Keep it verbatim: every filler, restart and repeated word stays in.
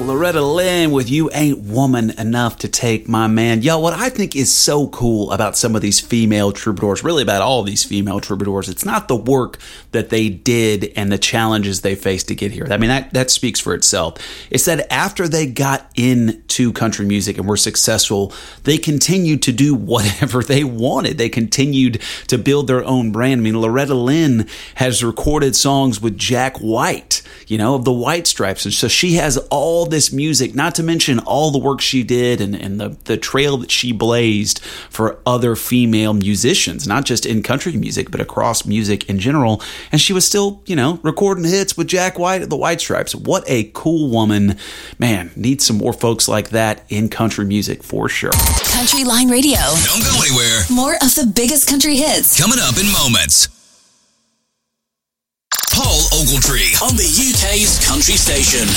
Loretta Lynn with You Ain't Woman Enough to Take My Man. Yo, what I think is so cool about some of these female troubadours, really about all these female troubadours, it's not the work that they did and the challenges they faced to get here. I mean, that, that speaks for itself. It's that after they got into country music and were successful, they continued to do whatever they wanted. They continued to build their own brand. I mean, Loretta Lynn has recorded songs with Jack White, you know, of the White Stripes. And so she has all this music, not to mention all the work she did and, and the, the trail that she blazed for other female musicians, not just in country music, but across music in general. And she was still, you know, recording hits with Jack White at the White Stripes. What a cool woman. Man, needs some more folks like that in country music for sure. Country Line Radio. Don't go anywhere. More of the biggest country hits coming up in moments. Paul Ogletree on the U K's country station.